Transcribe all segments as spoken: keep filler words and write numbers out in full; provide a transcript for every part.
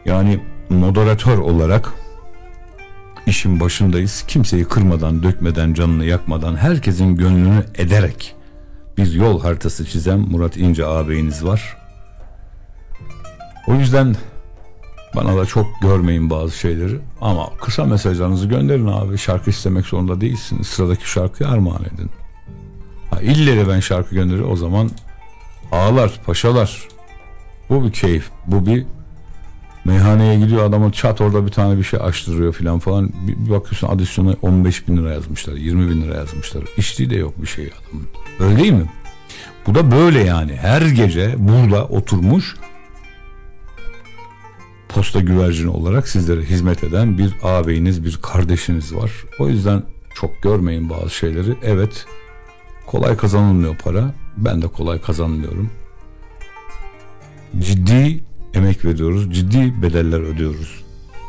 Yani moderatör olarak işin başındayız. Kimseyi kırmadan, dökmeden, canını yakmadan, herkesin gönlünü ederek bir yol haritası çizen Murat İnce ağabeyiniz var. O yüzden bana da çok görmeyin bazı şeyleri, ama kısa mesajlarınızı gönderin abi. Şarkı istemek zorunda değilsiniz. Sıradaki şarkıyı armağan edin. Ha, ille ben şarkı gönderiyor, o zaman ağlar paşalar. Bu bir keyif. Bu bir meyhaneye gidiyor, adamın çat orada bir tane bir şey açtırıyor filan falan. Bir, bir bakıyorsun adisyona on beş bin lira yazmışlar, yirmi bin lira yazmışlar. İçtiği de yok bir şey adamın. Öyle değil mi? Bu da böyle yani. Her gece burada oturmuş posta güvercini olarak sizlere hizmet eden bir ağabeyiniz, bir kardeşiniz var. O yüzden çok görmeyin bazı şeyleri. Evet, kolay kazanılmıyor para. Ben de kolay kazanmıyorum. Ciddi emek veriyoruz. Ciddi bedeller ödüyoruz.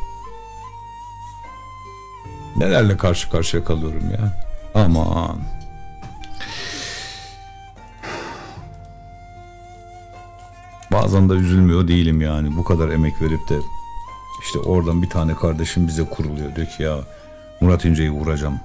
Nelerle karşı karşıya kalıyorum ya. Aman. Bazen de üzülmüyor değilim yani. Bu kadar emek verip de işte oradan bir tane kardeşim bize kuruluyor. Diyor ki ya Murat İnce'yi vuracağım.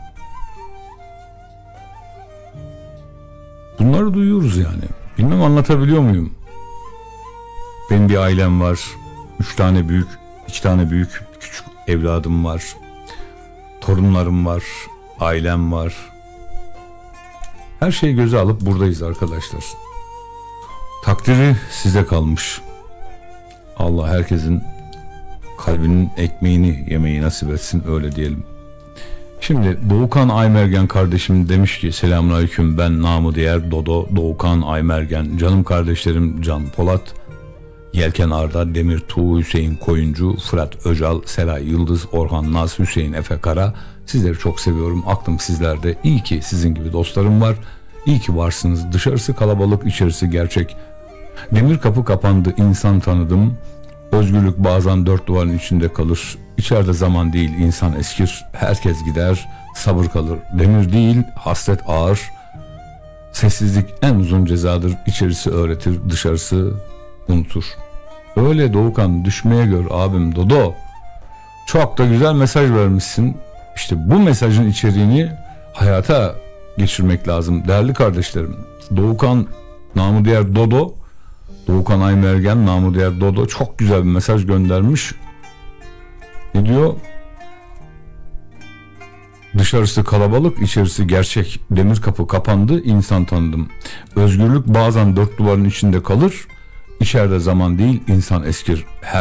Bunları duyuyoruz yani. Bilmem anlatabiliyor muyum? Benim bir ailem var. Üç tane büyük, iki tane büyük küçük evladım var. Torunlarım var. Ailem var. Her şeyi göze alıp buradayız arkadaşlar. Takdiri size kalmış. Allah herkesin kalbinin ekmeğini yemeyi nasip etsin, öyle diyelim. Şimdi Doğukan Aymergen kardeşim demiş ki selamünaleyküm, ben namı diğer Dodo Doğukan Aymergen. Canım kardeşlerim Can Polat, Yelken Arda, Demir Tuğ, Hüseyin Koyuncu, Fırat Öcal, Seray Yıldız, Orhan Naz, Hüseyin Efe Kara. Sizleri çok seviyorum. Aklım sizlerde. İyi ki sizin gibi dostlarım var. İyi ki varsınız. Dışarısı kalabalık, içerisi gerçek. Demir kapı kapandı, insan tanıdım. Özgürlük bazen dört duvarın içinde kalır. İçeride zaman değil, insan eskir. Herkes gider, sabır kalır. Demir değil, hasret ağır. Sessizlik en uzun cezadır. İçerisi öğretir, dışarısı unutur. Öyle Doğukan, düşmeye gör abim Dodo. Çok da güzel mesaj vermişsin. İşte bu mesajın içeriğini hayata geçirmek lazım değerli kardeşlerim. Doğukan namı diğer Dodo, Doğukan Aymergen namı diğer Dodo çok güzel bir mesaj göndermiş. Ne diyor? Dışarısı kalabalık, içerisi gerçek. Demir kapı kapandı, insan tanıdım. Özgürlük bazen dört duvarın içinde kalır. İçeride zaman değil, insan eskir. Her